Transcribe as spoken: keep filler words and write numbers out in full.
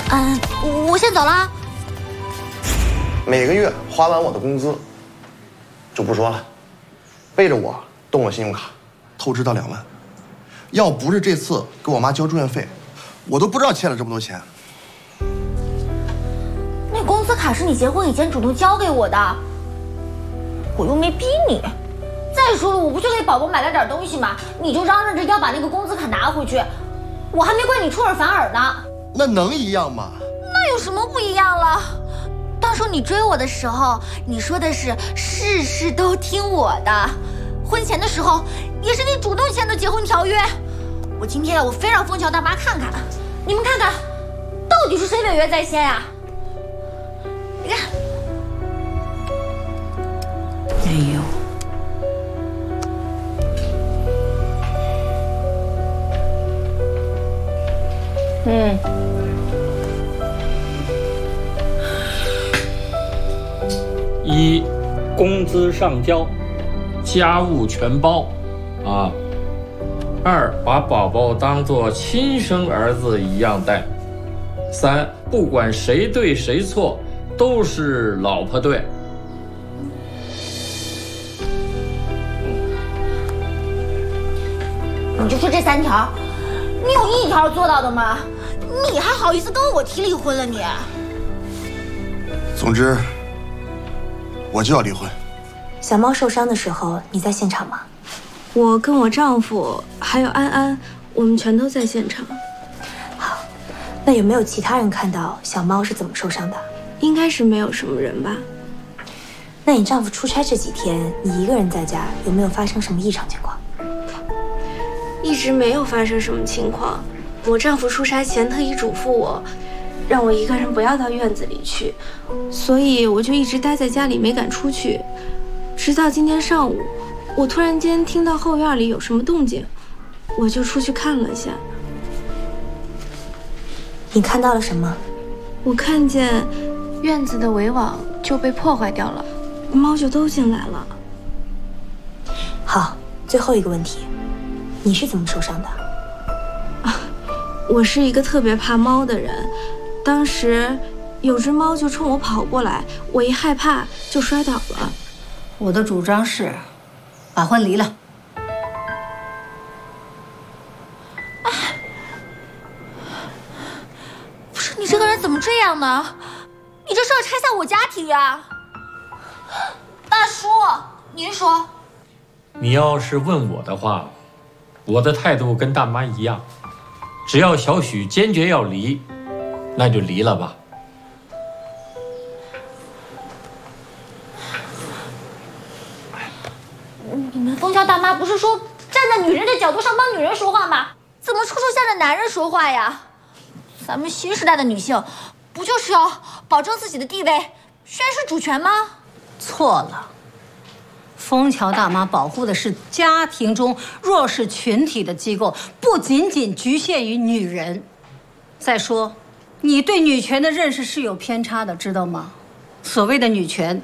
嗯，我先走了。 每个月花完我的工资，就不说了，背着我动了信用卡，透支到两万。要不是这次给我妈交住院费，我都不知道欠了这么多钱。 那工资卡是你结婚以前主动交给我的，我又没逼你。再说了，我不就给宝宝买了点东西吗？你就嚷嚷着要把那个工资卡拿回去，我还没怪你出尔反尔呢。 那能一样吗？ 那有什么不一样了？当初你追我的时候，你说的是事事都听我的。婚前的时候，也是你主动签的结婚条约。我今天我非让枫桥大妈看看，你们看看，到底是谁违约在先呀？你看， 哎呦， 嗯， 一，工资上交，家务全包，啊。二，把宝宝当作亲生儿子一样带。三，不管谁对谁错，都是老婆对。 你就说这三条，你有一条做到的吗？你还好意思跟我提离婚了你？ 总之，我就要离婚。 小猫受伤的时候，你在现场吗？ 我跟我丈夫还有安安，我们全都在现场。 好，那有没有其他人看到小猫是怎么受伤的？ 应该是没有什么人吧。 那你丈夫出差这几天，你一个人在家，有没有发生什么异常情况？ 一直没有发生什么情况。我丈夫出差前特意嘱咐我，让我一个人不要到院子里去，所以我就一直待在家里没敢出去，直到今天上午。我突然间听到后院里有什么动静，我就出去看了一下。 你看到了什么？ 我看见院子的围网就被破坏掉了，猫就都进来了。 好，最后一个问题，你是怎么受伤的？ 啊，我是一个特别怕猫的人，当时有只猫就冲我跑过来，我一害怕就摔倒了。 我的主张是把婚离了。 不是你这个人怎么这样呢？你这是要拆散我家庭呀！大叔，您说。 你要是问我的话，我的态度跟大妈一样，只要小许坚决要离，那就离了吧。 你们枫桥大妈不是说站在女人的角度上帮女人说话吗？怎么处处向着男人说话呀？咱们新时代的女性，不就是要保证自己的地位，宣示主权吗？ 错了，枫桥大妈保护的是家庭中弱势群体的机构，不仅仅局限于女人。再说，你对女权的认识是有偏差的，知道吗？所谓的女权，